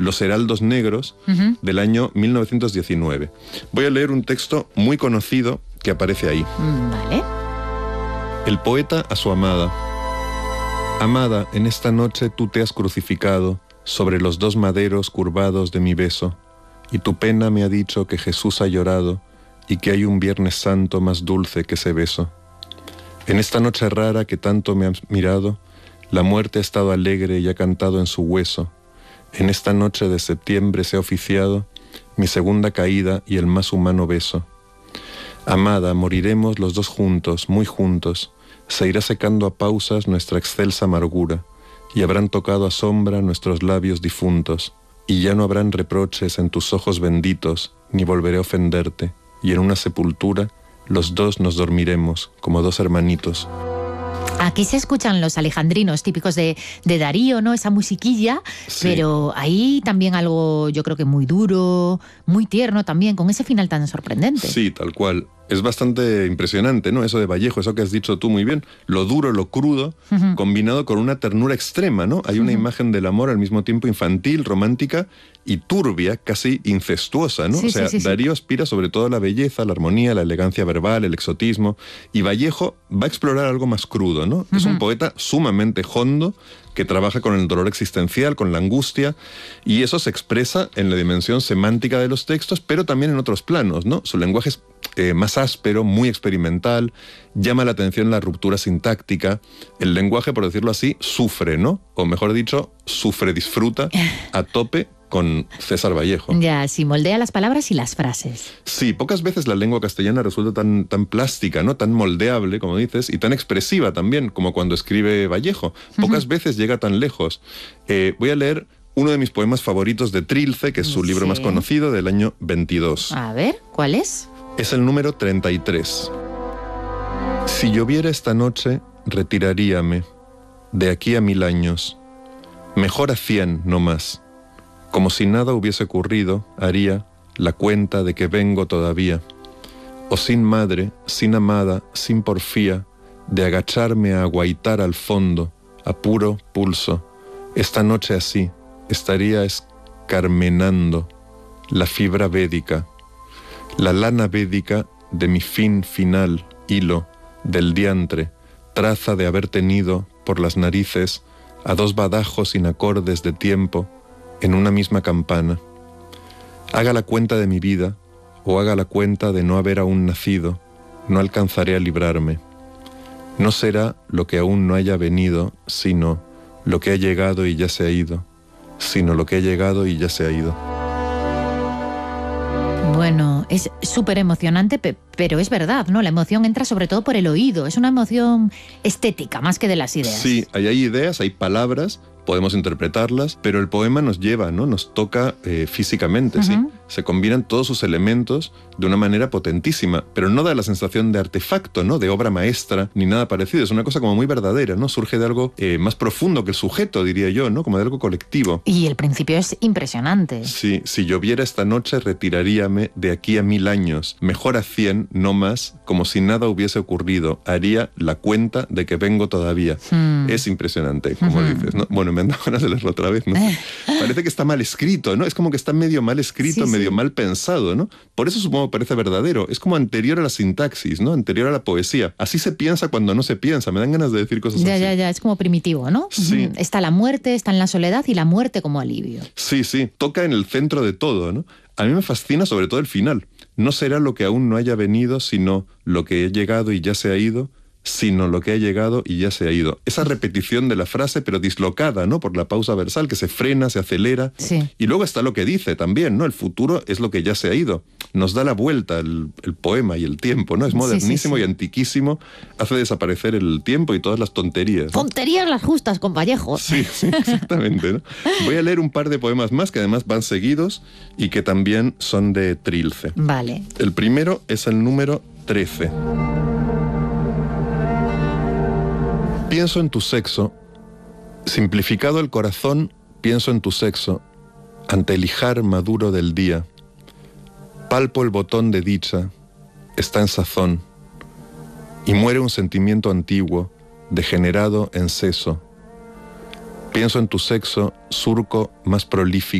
Los Heraldos Negros, del año 1919. Voy a leer un texto muy conocido que aparece ahí. Vale. El poeta a su amada. Amada, en esta noche tú te has crucificado sobre los dos maderos curvados de mi beso, y tu pena me ha dicho que Jesús ha llorado y que hay un Viernes Santo más dulce que ese beso. En esta noche rara que tanto me has mirado, la muerte ha estado alegre y ha cantado en su hueso. En esta noche de septiembre se ha oficiado mi segunda caída y el más humano beso. Amada, moriremos los dos juntos, muy juntos. Se irá secando a pausas nuestra excelsa amargura, y habrán tocado a sombra nuestros labios difuntos, y ya no habrán reproches en tus ojos benditos, ni volveré a ofenderte, y en una sepultura los dos nos dormiremos como dos hermanitos. Aquí se escuchan los alejandrinos típicos de Darío, ¿no? Esa musiquilla, sí. Pero ahí también algo, yo creo que muy duro, muy tierno también, con ese final tan sorprendente. Sí, tal cual. Es bastante impresionante, ¿no? Eso de Vallejo, eso que has dicho tú muy bien. Lo duro, lo crudo, combinado con una ternura extrema, ¿no? Hay una imagen del amor al mismo tiempo infantil, romántica y turbia, casi incestuosa, ¿no? Sí, o sea, sí. Darío aspira sobre todo a la belleza, la armonía, la elegancia verbal, el exotismo. Y Vallejo va a explorar algo más crudo, ¿no? Es un poeta sumamente hondo, que trabaja con el dolor existencial, con la angustia, y eso se expresa en la dimensión semántica de los textos, pero también en otros planos, ¿no? Su lenguaje es más áspero, muy experimental, llama la atención la ruptura sintáctica. El lenguaje, por decirlo así, sufre, ¿no? O mejor dicho, disfruta a tope con César Vallejo. Ya, sí, moldea las palabras y las frases. Sí, pocas veces la lengua castellana resulta tan plástica, ¿no? Tan moldeable, como dices, y tan expresiva también, como cuando escribe Vallejo. Pocas veces llega tan lejos. Voy a leer uno de mis poemas favoritos de Trilce, que es su libro más conocido, del año 22. A ver, ¿cuál es? Es el número 33. Si lloviera esta noche, retiraríame, de aquí a 1000 años. Mejor a 100, no más. Como si nada hubiese ocurrido, haría la cuenta de que vengo todavía. O sin madre, sin amada, sin porfía, de agacharme a aguaitar al fondo, a puro pulso. Esta noche así, estaría escarmenando la fibra védica, la lana védica de mi fin final, hilo, del diantre, traza de haber tenido, por las narices, a dos badajos inacordes de tiempo, en una misma campana. Haga la cuenta de mi vida, o haga la cuenta de no haber aún nacido, no alcanzaré a librarme. No será lo que aún no haya venido, sino lo que ha llegado y ya se ha ido, sino lo que ha llegado y ya se ha ido. Bueno, es súper emocionante, pero es verdad, ¿no? La emoción entra sobre todo por el oído, es una emoción estética más que de las ideas. Sí, hay ideas, hay palabras, podemos interpretarlas, pero el poema nos lleva, ¿no? Nos toca físicamente, ¿sí? Se combinan todos sus elementos de una manera potentísima, pero no da la sensación de artefacto, ¿no? De obra maestra, ni nada parecido. Es una cosa como muy verdadera, ¿no? Surge de algo más profundo que el sujeto, diría yo, ¿no? Como de algo colectivo. Y el principio es impresionante. Sí, si lloviera esta noche, retiraríame de aquí a 1000 años. Mejor a 100, no más, como si nada hubiese ocurrido. Haría la cuenta de que vengo todavía. Es impresionante, como dices, ¿no? Bueno, me han dado ganas de leerlo otra vez, ¿no? Parece que está mal escrito, ¿no? Es como que está medio mal escrito, medio mal pensado, ¿no? Por eso supongo que parece verdadero. Es como anterior a la sintaxis, ¿no? Anterior a la poesía. Así se piensa cuando no se piensa. Me dan ganas de decir cosas así. Ya. Es como primitivo, ¿no? Sí. Está la muerte, está en la soledad y la muerte como alivio. Sí. Toca en el centro de todo, ¿no? A mí me fascina sobre todo el final. No será lo que aún no haya venido, sino lo que ha llegado y ya se ha ido, sino lo que ha llegado y ya se ha ido. Esa repetición de la frase, pero dislocada, ¿no? Por la pausa versal, que se frena, se acelera. Sí. Y luego está lo que dice también, ¿no? El futuro es lo que ya se ha ido. Nos da la vuelta el poema y el tiempo, ¿no? Es modernísimo y antiquísimo. Hace desaparecer el tiempo y todas las tonterías, ¿no? Tonterías las justas, con Vallejo. Sí, exactamente, ¿no? Voy a leer un par de poemas más que además van seguidos y que también son de Trilce. Vale. El primero es el número 13. Pienso en tu sexo, simplificado el corazón, pienso en tu sexo, ante el ijar maduro del día. Palpo el botón de dicha, está en sazón, y muere un sentimiento antiguo, degenerado en seso. Pienso en tu sexo, surco más prolífico.